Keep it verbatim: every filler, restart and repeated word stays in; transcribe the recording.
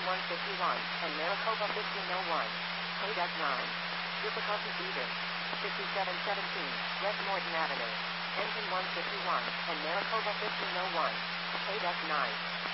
one fifty-one, and Maricopa fifteen oh one. K nine. Difficulty either. fifty-seven seventeen, West Morton Avenue. Engine one fifty-one, and Maricopa fifteen oh one. K nine.